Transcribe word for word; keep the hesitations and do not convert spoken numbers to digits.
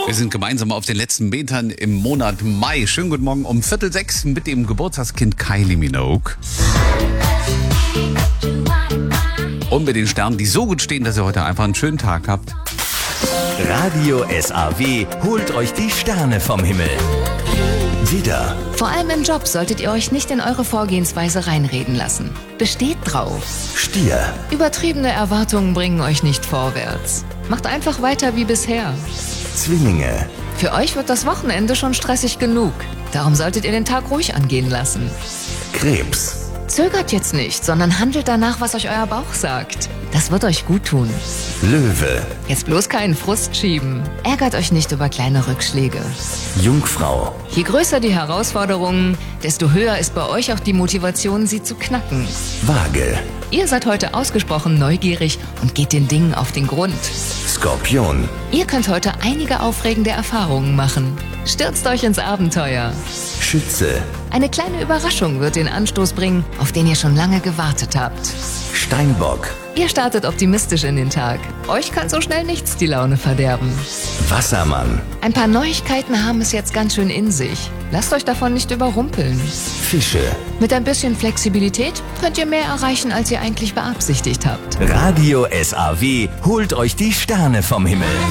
Wir sind gemeinsam auf den letzten Metern im Monat Mai. Schönen guten Morgen um Viertel sechs mit dem Geburtstagskind Kylie Minogue. Und mit den Sternen, die so gut stehen, dass ihr heute einfach einen schönen Tag habt. Radio S A W holt euch die Sterne vom Himmel. Widder, Vor allem im Job solltet ihr euch nicht in eure Vorgehensweise reinreden lassen. Besteht drauf. Stier, Übertriebene Erwartungen bringen euch nicht vorwärts. Macht einfach weiter wie bisher. Zwillinge, Für euch wird das Wochenende schon stressig genug. Darum solltet ihr den Tag ruhig angehen lassen. Krebs, Zögert jetzt nicht, sondern handelt danach, was euch euer Bauch sagt. Das wird euch gut tun. Löwe, Jetzt bloß keinen Frust schieben. Ärgert euch nicht über kleine Rückschläge. Jungfrau, Je größer die Herausforderungen, desto höher ist bei euch auch die Motivation, sie zu knacken. Waage, Ihr seid heute ausgesprochen neugierig und geht den Dingen auf den Grund. Skorpion, Ihr könnt heute einige aufregende Erfahrungen machen. Stürzt euch ins Abenteuer. Schütze, Eine kleine Überraschung wird den Anstoß bringen, auf den ihr schon lange gewartet habt. Steinbock, Ihr startet optimistisch in den Tag. Euch kann so schnell nichts die Laune verderben. Wassermann, Ein paar Neuigkeiten haben es jetzt ganz schön in sich. Lasst euch davon nicht überrumpeln. Fische. Mit ein bisschen Flexibilität könnt ihr mehr erreichen, als ihr eigentlich beabsichtigt habt. Radio S A W holt euch die Sterne vom Himmel.